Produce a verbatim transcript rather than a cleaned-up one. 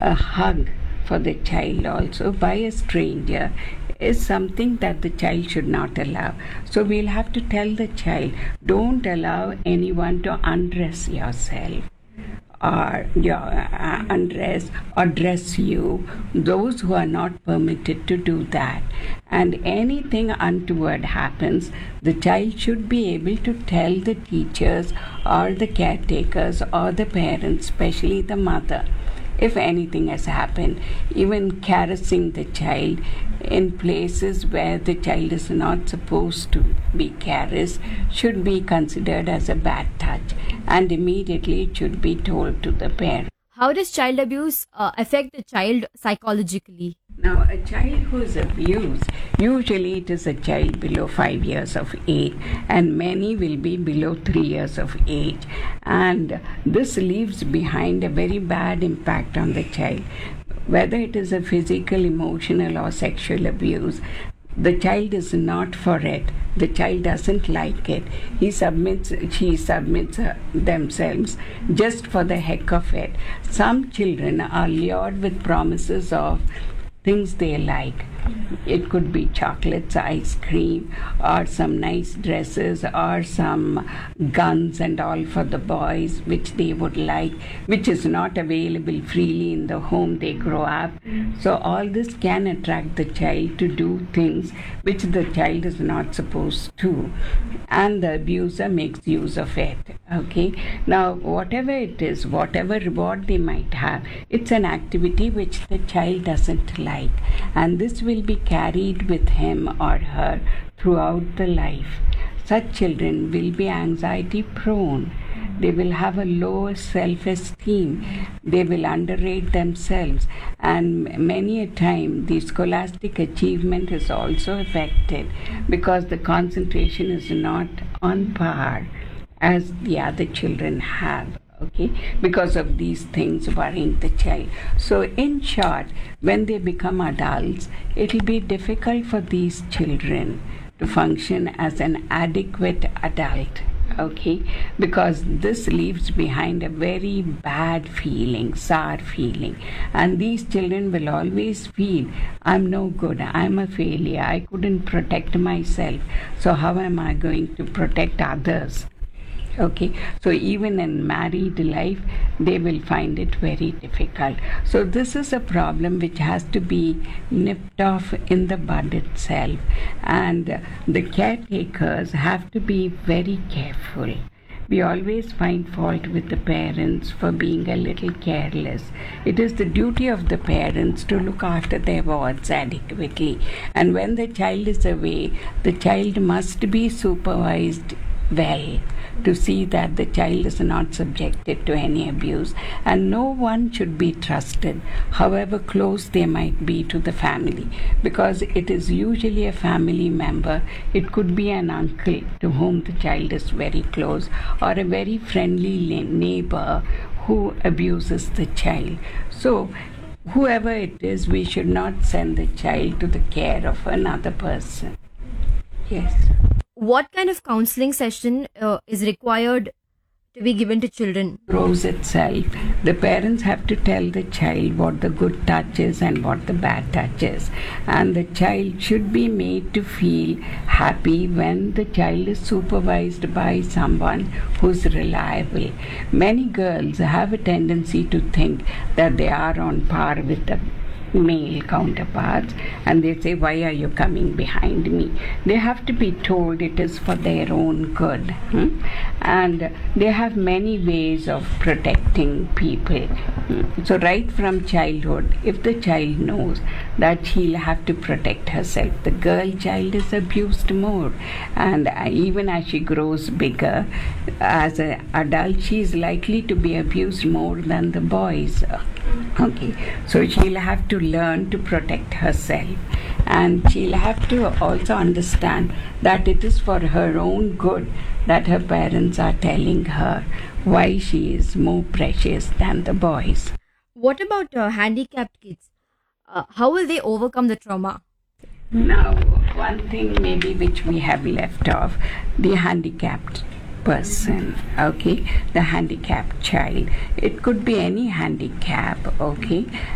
a hug for the child also by a stranger is something that the child should not allow. So we'll have to tell the child, don't allow anyone to undress yourself or your uh, undress or dress you. Those who are not permitted to do that. And anything untoward happens, the child should be able to tell the teachers or the caretakers or the parents, especially the mother, if anything has happened. Even caressing the child in places where the child is not supposed to be caressed should be considered as a bad touch, and immediately it should be told to the parent. How does child abuse uh, affect the child psychologically? Now, a child who is abused, usually it is a child below five years of age, and many will be below three years of age. And this leaves behind a very bad impact on the child. Whether it is a physical, emotional, or sexual abuse, the child is not for it. The child doesn't like it. He submits, she submits uh, themselves just for the heck of it. Some children are lured with promises of things they like. It could be chocolates, ice cream, or some nice dresses, or some guns and all for the boys, which they would like, which is not available freely in the home they grow up. So all this can attract the child to do things which the child is not supposed to, and the abuser makes use of it. Okay, now whatever it is, whatever reward they might have, it's an activity which the child doesn't like, and this will be carried with him or her throughout the life. Such children will be anxiety prone. They will have a low self-esteem. They will underrate themselves, and many a time the scholastic achievement is also affected because the concentration is not on par as the other children have. Okay, because of these things worrying the child. So in short, when they become adults, it will be difficult for these children to function as an adequate adult. Okay, because this leaves behind a very bad feeling, sour feeling, and these children will always feel, I'm no good, I'm a failure, I couldn't protect myself, so how am I going to protect others? Okay, so even in married life, they will find it very difficult. So this is a problem which has to be nipped off in the bud itself, and the caretakers have to be very careful. We always find fault with the parents for being a little careless. It is the duty of the parents to look after their wards adequately, and when the child is away, the child must be supervised well to see that the child is not subjected to any abuse, and no one should be trusted, however close they might be to the family, because it is usually a family member. It could be an uncle to whom the child is very close, or a very friendly neighbor who abuses the child. So whoever it is, we should not send the child to the care of another person. Yes. What kind of counseling session uh, is required to be given to children? Grows itself. The parents have to tell the child what the good touch is and what the bad touch is, and the child should be made to feel happy when the child is supervised by someone who's reliable. Many girls have a tendency to think that they are on par with the male counterparts, and they say, why are you coming behind me? They have to be told it is for their own good, hmm? and they have many ways of protecting people. Hmm? So right from childhood, if the child knows that she'll have to protect herself, the girl child is abused more, and even as she grows bigger as an adult, she is likely to be abused more than the boys. Okay, so she'll have to learn to protect herself, and she'll have to also understand that it is for her own good that her parents are telling her why she is more precious than the boys. What about uh, handicapped kids? Uh, how will they overcome the trauma? Now, one thing maybe which we have left off, the handicapped person, okay, the handicapped child. It could be any handicap, okay,